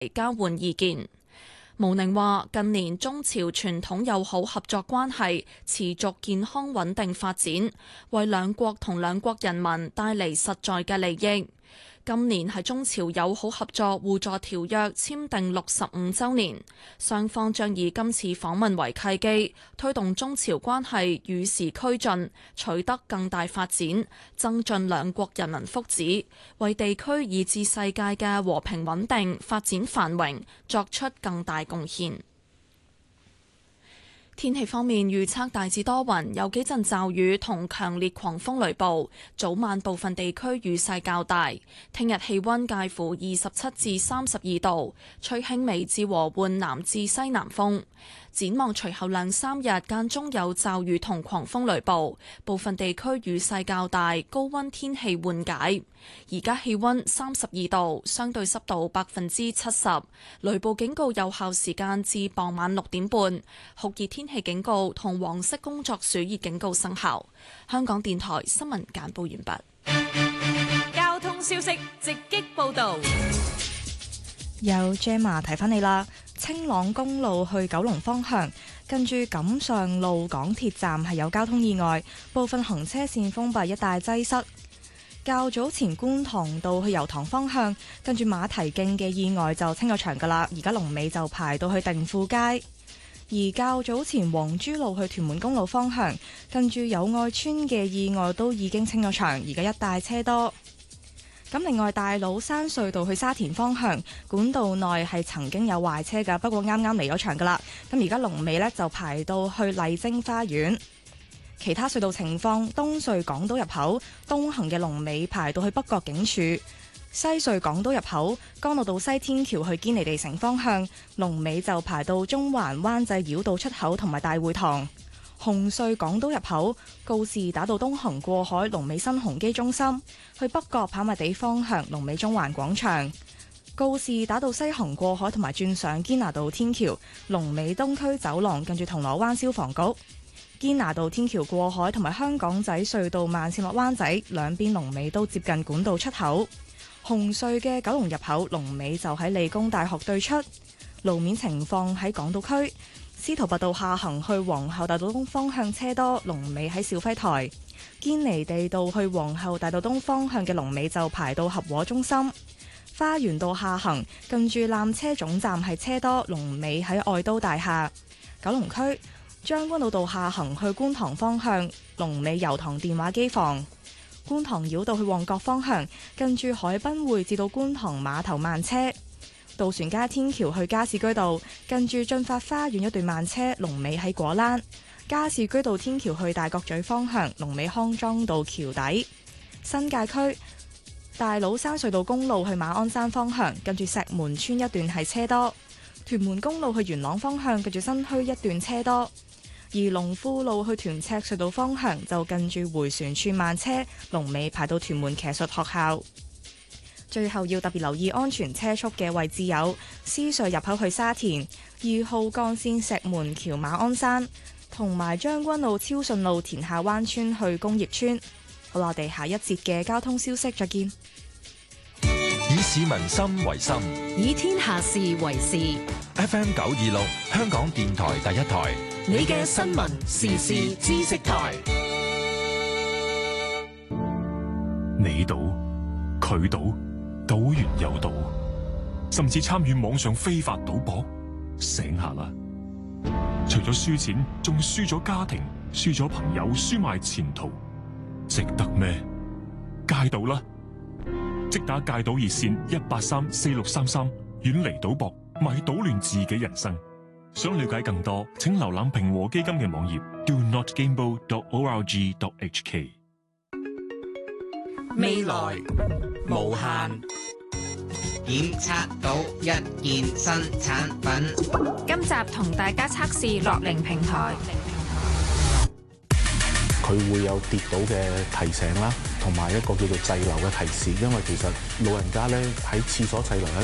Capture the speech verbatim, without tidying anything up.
交換意見。毛寧話：近年中朝傳統友好合作關係持續健康穩定發展，為兩國同兩國人民帶嚟實在嘅利益。今年係中朝友好合作互助條約簽訂六十五週年，雙方將以今次訪問為契機，推動中朝關係與時俱進，取得更大發展，增進兩國人民福祉，為地區以至世界嘅和平穩定、發展繁榮作出更大貢獻。天氣方面預測大致多雲，有幾陣驟雨同強烈狂風雷暴，早晚部分地區雨勢較大。聽日氣溫介乎二十七至三十二度，吹輕微至和緩南至西南風。展望隨後兩三日間中有驟雨同狂風雷暴，部分地區雨勢較大，高溫天氣緩解。而家氣溫三十二度，相對濕度百分之七十，雷暴警告有效時間至傍晚六點半，酷熱天氣警告同黃色工作暑熱警告生效。香港電台新聞簡報完畢。 交通消息直擊報道。 有 Gemma 提翻你啦，青朗公路去九龍方向，近住錦上路港鐵站係有交通意外，部分行車線封閉，一帶擠塞。較早前觀塘道去油塘方向，近住馬蹄徑嘅意外就清咗場噶啦，而家龍尾就排到去定富街。而較早前黃珠路去屯門公路方向，近住友愛村嘅意外都已經清咗場，而家一帶車多。咁另外大老山隧道去沙田方向，管道內係曾經有壞車㗎，不過啱啱離咗場㗎啦。咁而家龍尾呢就排到去麗晶花園。其他隧道情況，東隧港島入口東行嘅龍尾排到去北角警署，西隧港島入口干諾道西天橋去堅尼地城方向，龍尾就排到中環灣仔繞道出口同埋大會堂。紅隧港島入口告士打道東行過海，龍尾新鴻基中心；去北角跑馬地方向，龍尾中環廣場。告士打道西行過海同埋轉上堅拿道天橋，龍尾東區走廊近住銅鑼灣消防局。堅拿道天橋過海同埋香港仔隧道慢線落灣仔，兩邊龍尾都接近管道出口。紅隧嘅九龍入口龍尾就喺理工大學對出。路面情況喺港島區。司徒拔道下行去皇后大道東方向車多，龍尾喺肇輝台；堅尼地道去皇后大道東方向嘅龍尾就排到合和中心。花園道下行近住纜車總站係車多，龍尾喺愛都大廈。九龍區將軍澳道下行去觀塘方向，龍尾油塘電話機房。觀塘繞道去旺角方向近住海濱匯至到觀塘碼頭慢車。渡船街天橋去加士居道，近住駿發花園一段慢車，龍尾喺果欄；加士居道天橋去大角咀方向，龍尾康莊道橋底。新界區大老山隧道公路去馬鞍山方向，近住石門村一段係車多；屯門公路去元朗方向，近住新墟一段車多；而龍富路去屯赤隧道方向，就近住迴旋處慢車，龍尾排到屯門騎術學校。最後要特別留意安全車速嘅位置有獅隧入口去沙田、二號幹線石門橋馬鞍山，同埋將軍澳超順路田下灣村去工業村。好啦，我哋下一節嘅交通消息再見。 以市民心為心， 以天下事為事。 F M 九二六香港電台第一台， 你嘅新聞時事知識台。 你賭，佢賭。賭完又賭，甚至參與網上非法賭博，醒下啦！除咗輸錢，仲輸咗家庭、輸咗朋友、輸埋前途，值得咩？戒賭啦！即打戒賭熱線一八三四六三三，遠離賭博，咪搗亂自己人生。想了解更多，請瀏覽平和基金嘅網頁 do not gamble dot org dot h k。 未來無限，檢測到一件新產品。 今集同大家測試樂齡平台， 佢會有跌倒嘅提醒啦，同埋一個叫做滯留嘅提示。因為其實老人家咧喺廁所滯留